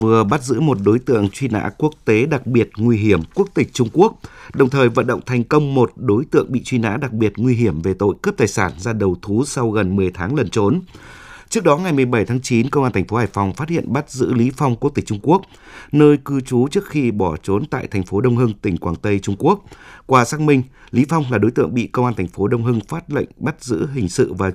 vừa bắt giữ một đối tượng truy nã quốc tế đặc biệt nguy hiểm quốc tịch Trung Quốc, đồng thời vận động thành công một đối tượng bị truy nã đặc biệt nguy hiểm về tội cướp tài sản ra đầu thú sau gần 10 tháng lẩn trốn. Trước đó, ngày 17 tháng 9, Công an thành phố Hải Phòng phát hiện bắt giữ Lý Phong quốc tịch Trung Quốc, nơi cư trú trước khi bỏ trốn tại thành phố Đông Hưng, tỉnh Quảng Tây, Trung Quốc. Qua xác minh, Lý Phong là đối tượng bị Công an thành phố Đông Hưng phát lệnh bắt giữ hình sự và